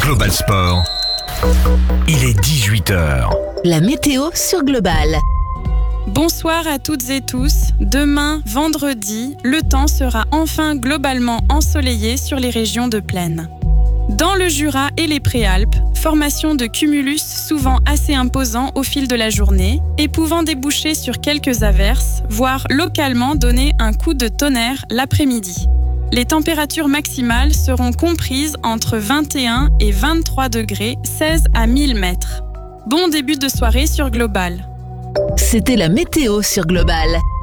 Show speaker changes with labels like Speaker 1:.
Speaker 1: Global Sport, il est 18h.
Speaker 2: La météo sur Global.
Speaker 3: Bonsoir à toutes et tous. Demain, vendredi, le temps sera enfin globalement ensoleillé sur les régions de plaine. Dans le Jura et les Préalpes, formation de cumulus souvent assez imposant au fil de la journée et pouvant déboucher sur quelques averses, voire localement donner un coup de tonnerre l'après-midi. Les températures maximales seront comprises entre 21 et 23 degrés, 16 à 1000 mètres. Bon début de soirée sur Global.
Speaker 2: C'était la météo sur Global.